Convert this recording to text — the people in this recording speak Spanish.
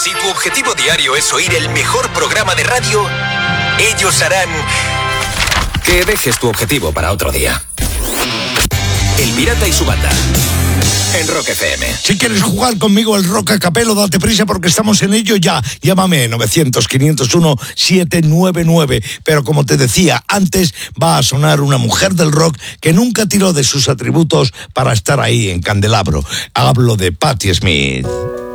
Si tu objetivo diario es oír el mejor programa de radio, ellos harán que dejes tu objetivo para otro día. El Pirata y su banda, en Rock FM. Si quieres jugar conmigo el Rock a Capelo, date prisa porque estamos en ello ya. Llámame 900-501-799. Pero como te decía, antes va a sonar una mujer del rock que nunca tiró de sus atributos para estar ahí en candelabro. Hablo de Patti Smith.